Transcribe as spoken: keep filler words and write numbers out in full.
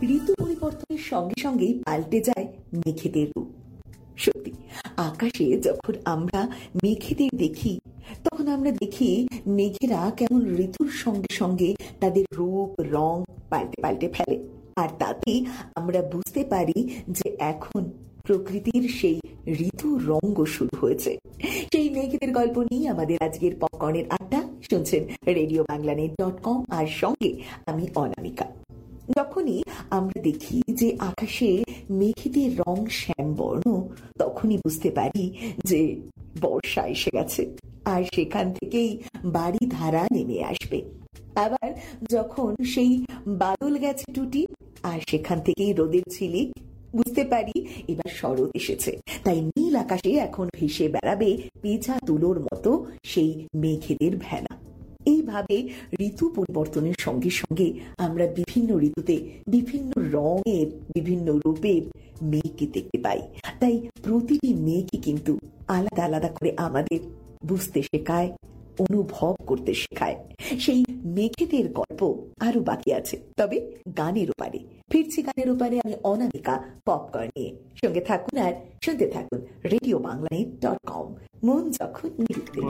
ঋতু পরিবর্তনের সঙ্গে সঙ্গেই পাল্টে যায় মেঘেদের রূপ। সত্যি, আকাশে যখন আমরা মেঘেদের দেখি তখন আমরা দেখি মেঘেরা কেমন ঋতুর সঙ্গে সঙ্গে তাদের রূপ রং পাল্টে পাল্টে ফেলে। আর তাতে আমরা বুঝতে পারি যে এখন প্রকৃতির সেই ঋতু রঙ্গ শুরু হয়েছে। সেই মেঘেদের গল্প নিয়ে আমাদের আজকের পপকর্নের আড্ডা শুনছেন radio Bangla net dot com, আর সঙ্গে আমি অনামিকা। যখনই আমরা দেখি যে আকাশে মেঘেদের রং শ্যামবর্ণ, তখনই বুঝতে পারি যে বর্ষা এসে গেছে, আর সেখান থেকেই বাড়ি ধারা নেমে আসবে। আবার যখন সেই বাদল গেছে টুটি, আর সেখান থেকেই রোদের ঝিলিক, বুঝতে পারি এবার শরৎ এসেছে। তাই নীল আকাশে এখন ভেসে বেড়াবে পেঁচা তুলোর মতো সেই মেঘেদের ভেলা। এইভাবে ঋতু পরিবর্তনের সঙ্গে সঙ্গে আমরা বিভিন্ন ঋতুতে বিভিন্ন রঙের বিভিন্ন রূপের মেঘকে দেখতে পাই। তাই প্রতিটি মেঘই কিন্তু আলাদা আলাদা করে আমাদের বুঝতে শেখায়, অনুভব করতে শেখায়। সেই মেঘেদের গল্প আরো বাকি আছে, তবে গানের ওপারে ফিরছি। গানের ওপারে আমি অনামিকা পপকর্ন নিয়ে। সঙ্গে থাকুন আর শুনতে থাকুন radio Bangla net dot com. মন যখন নিরুক্তি।